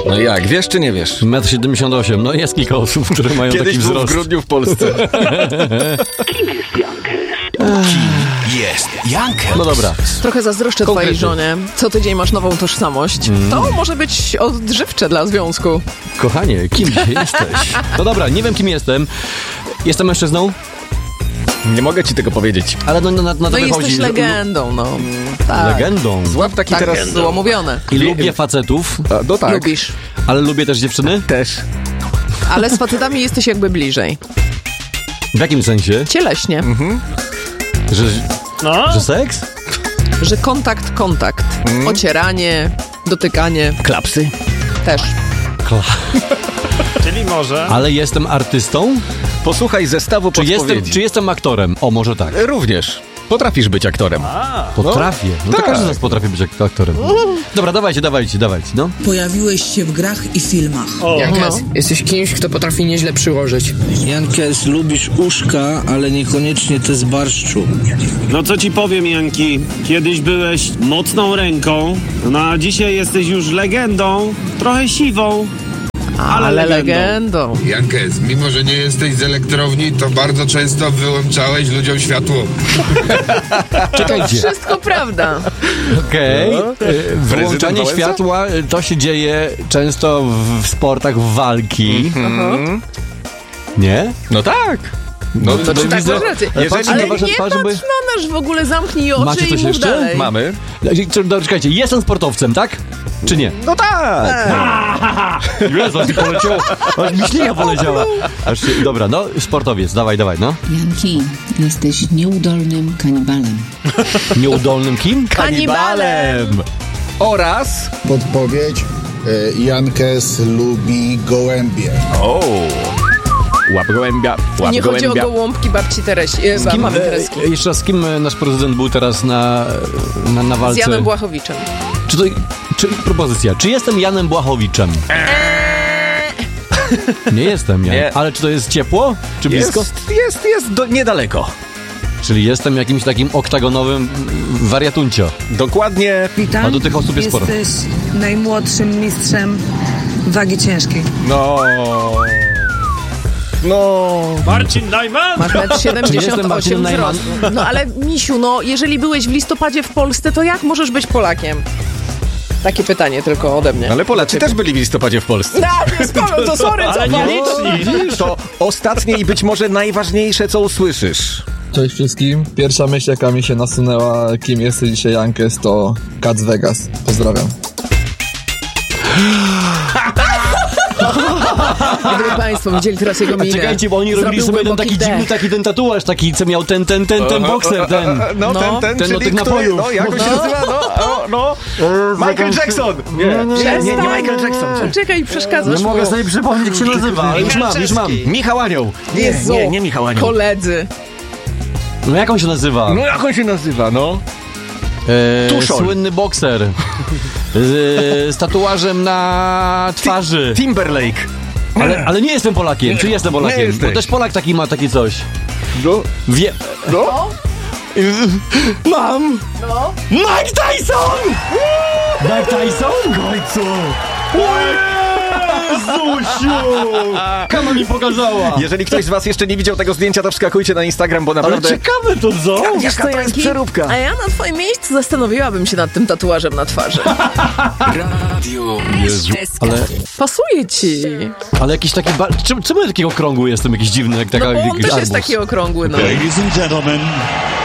No jak, wiesz czy nie wiesz? 1,78 m. No jest kilka osób, które mają Kiedyś taki był wzrost. w grudniu w Polsce. Jest Jankel. No dobra. Trochę zazdroszczę Konkrety. twojej żonie. Co tydzień masz nową tożsamość. To może być odżywcze dla związku. Kochanie, kim ty jesteś? No dobra, nie wiem kim jestem. Jestem mężczyzną, Nie mogę ci tego powiedzieć. ale na to No i wychodzi. jesteś że- legendą, no. Tak. Legendą. Złap taki Tak teraz... było mówione. I lubię facetów, No tak. Lubisz. ale lubię też dziewczyny. Też. Ale z facetami jesteś jakby bliżej. W jakim sensie? Cieleśnie. Że seks? Że kontakt. Ocieranie, dotykanie. Klapsy? Też. Czyli może... Ale jestem artystą? Posłuchaj zestawu Czy podpowiedzi. jestem aktorem? O, może tak. Również. Potrafisz być aktorem. Potrafię. No to tak. każdy z nas potrafi być aktorem. Dobra, dawajcie, no. Pojawiłeś się w grach i filmach. Jankes, jesteś kimś, kto potrafi nieźle przyłożyć. Jankes, lubisz uszka, ale niekoniecznie te z barszczu. No co ci powiem, Janki, kiedyś byłeś mocną ręką, no a dzisiaj jesteś już legendą, trochę siwą, ale legendą. Jankes, mimo że nie jesteś z elektrowni, to bardzo często wyłączałeś ludziom światło. Czekajcie. Wszystko prawda. Okej. Wyłączanie Wałęsa? światła to się dzieje często w sportach walki. Nie? No tak. No, To czy tak masz rację. Patrzę Ale na wasze nie twarze, patrz na nasz w ogóle, zamknij oczy Macie i coś mów jeszcze? dalej. mamy. Czekajcie, jestem sportowcem, tak? Czy nie? No tak. Jezu, aż mi poleciało. Aż mi ślina poleciała. Dobra, no, sportowiec, dawaj, no. Janki, jesteś nieudolnym kanibalem. Nieudolnym kim? Kanibalem. Oraz... Podpowiedź. Jankes lubi gołębie. O. Łap gołębia, łap Nie chodzi o gołębia. gołąbki babci Tereski. Mamy Tereski. Jeszcze raz, z kim nasz prezydent był teraz na Z walce? Janem Błachowiczem. Czy propozycja, czy jestem Janem Błachowiczem? Nie jestem Jan. Nie. Ale czy to jest ciepło? Czy blisko? Jest niedaleko. Czyli jestem jakimś takim oktagonowym wariatuncio. Dokładnie. Witam. A do tych osób jest sporo. Jesteś najmłodszym mistrzem wagi ciężkiej. No. Marcin Najman! Masz Czy jestem 1,78 Marcinem m Najman? wzrostu. No ale misiu, no jeżeli byłeś w listopadzie w Polsce, to jak możesz być Polakiem? Takie pytanie tylko ode mnie. Ale Polacy też byli w listopadzie w Polsce. No, spoko, to sorry, co Ale nie pani? liczni. To ostatnie i być może najważniejsze, co usłyszysz. Cześć wszystkim. Pierwsza myśl, jaka mi się nasunęła, kim jesteś dzisiaj Jankes, to Cat z Vegas. Pozdrawiam. Gdyby państwo widzieli teraz jego minę. Czekajcie, bo oni robili Zrobił sobie ten głęboki taki dech. dziwny taki ten tatuaż, taki co miał ten bokser, ten. No, No. ten Ten od czyli tych który, napojów. no, jak on się nazywa? No. Michael Jackson! Nie Michael Jackson. Czekaj, przeszkadzasz Nie mu. mogę sobie przypomnieć, jak się nazywa, ale już mam. Michał Anioł. Jezu, Nie Michał Anioł. koledzy. No jak on się nazywa? No jak on się nazywa, no? Tuszol. Słynny bokser. Z tatuażem na twarzy. Timberlake. Ale nie jestem Polakiem. Czy jestem Polakiem? Nie jesteś. Bo też Polak taki ma takie coś. No. Wie... No. Mam! No. Mike Tyson! Mike Tyson? W końcu! Jezusiu! Kama mi pokazała! Jeżeli ktoś z was jeszcze nie widział tego zdjęcia, to wskakujcie na Instagram, bo Ale naprawdę... ciekawe to co? Wiesz co, to jest Janki? przeróbka. A ja na twoim miejscu zastanowiłabym się nad tym tatuażem na twarzy. Radio Ale, Pasuje ci. ale jakiś taki... Czemu ja takiego okrągły jestem? Jakiś dziwny, jak taka... No bo on jakiś też jest arbuz. taki okrągły, no. Ladies and gentlemen,